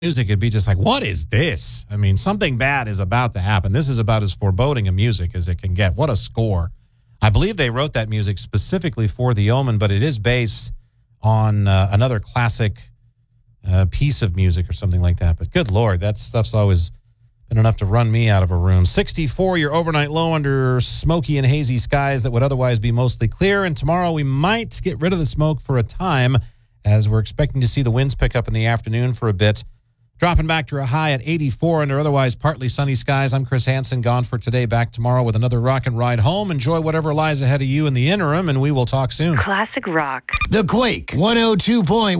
music, it'd be just like, what is this? I mean, something bad is about to happen. This is about as foreboding a music as it can get. What a score. I believe they wrote that music specifically for The Omen, but it is based on another classic piece of music or something like that. But good Lord, that stuff's always been enough to run me out of a room. 64, your overnight low under smoky and hazy skies that would otherwise be mostly clear. And tomorrow we might get rid of the smoke for a time, as we're expecting to see the winds pick up in the afternoon for a bit. Dropping back to a high at 84 under otherwise partly sunny skies. I'm Chris Hansen, gone for today. Back tomorrow with another rock and ride home. Enjoy whatever lies ahead of you in the interim, and we will talk soon. Classic rock. The Quake 102.1.